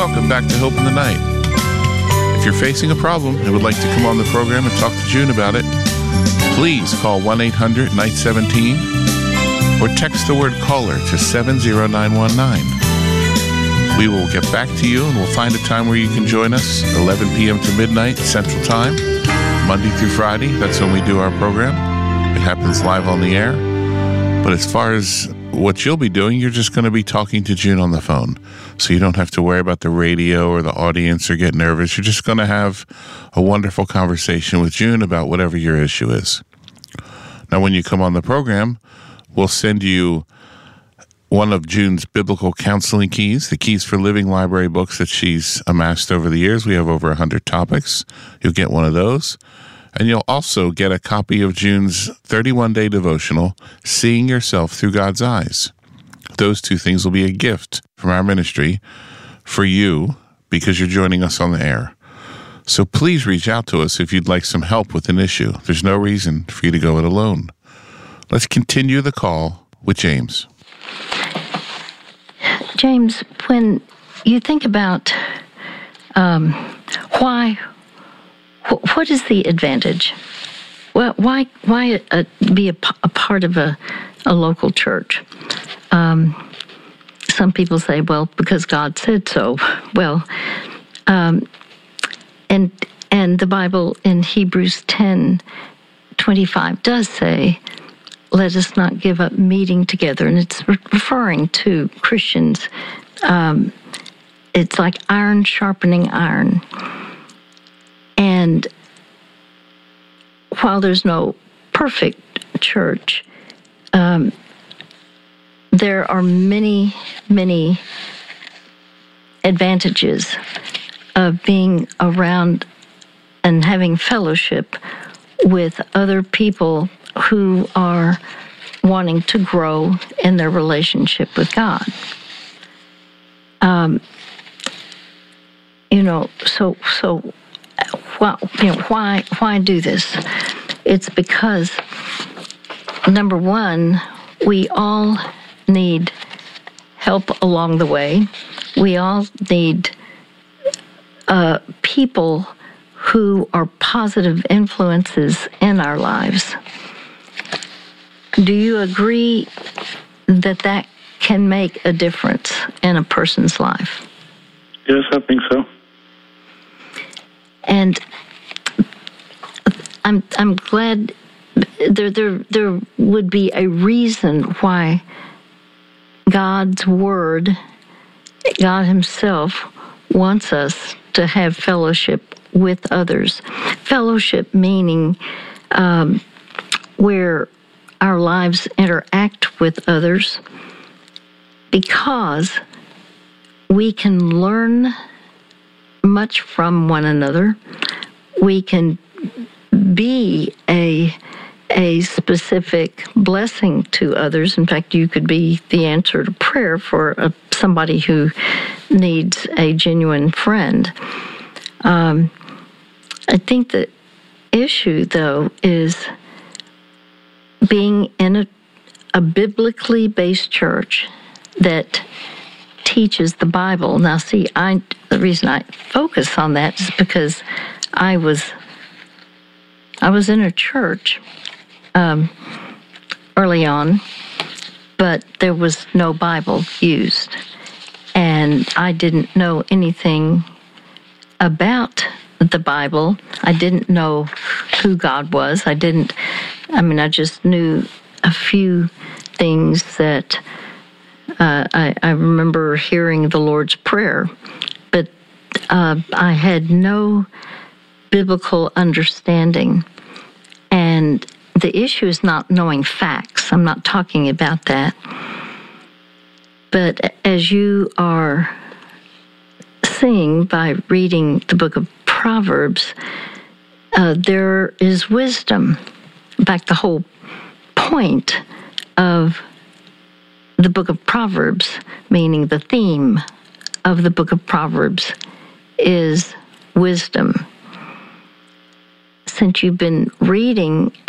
welcome back to Hope in the Night. If you're facing a problem and would like to come on the program and talk to June about it, please call 1-800-NIGHT-17 or text the word caller to 70919. We will get back to you and we'll find a time where you can join us, 11 p.m. to midnight Central Time, Monday through Friday. That's when we do our program. It happens live on the air. But as far as what you'll be doing, you're just going to be talking to June on the phone. So you don't have to worry about the radio or the audience or get nervous. You're just going to have a wonderful conversation with June about whatever your issue is. Now, when you come on the program, we'll send you one of June's biblical counseling keys, the Keys for Living library books that she's amassed over the years. We have over 100 topics. You'll get one of those. And you'll also get a copy of June's 31-day devotional, Seeing Yourself Through God's Eyes. Those two things will be a gift from our ministry for you because you're joining us on the air. So please reach out to us if you'd like some help with an issue. There's no reason for you to go it alone. Let's continue the call with James. James, when you think about what is the advantage? Well, why be a part of a local church? Some people say, well, because God said so. Well, and the Bible in Hebrews 10:25 does say, let us not give up meeting together. And it's referring to Christians. It's like iron sharpening iron. And while there's no perfect church, there are many, many advantages of being around and having fellowship with other people who are wanting to grow in their relationship with God. Why do this? It's because, number one, we all need help along the way. We all need people who are positive influences in our lives. Do you agree that can make a difference in a person's life? Yes, I think so. And I'm glad there would be a reason why God's Word, God Himself, wants us to have fellowship with others. Fellowship meaning where our lives interact with others, because we can learn much from one another. We can be a specific blessing to others. In fact, you could be the answer to prayer for somebody who needs a genuine friend. I think the issue, though, is being in a biblically based church that teaches the Bible. Now, see, the reason I focus on that is because I was in a church early on, but there was no Bible used, and I didn't know anything about the Bible. I didn't know who God was. I just knew a few things that I remember hearing the Lord's Prayer, but I had no biblical understanding. And the issue is not knowing facts. I'm not talking about that. But as you are seeing by reading the book of Proverbs, there is wisdom. In fact, the whole point of the book of Proverbs, meaning the theme of the book of Proverbs, is wisdom. Since you've been reading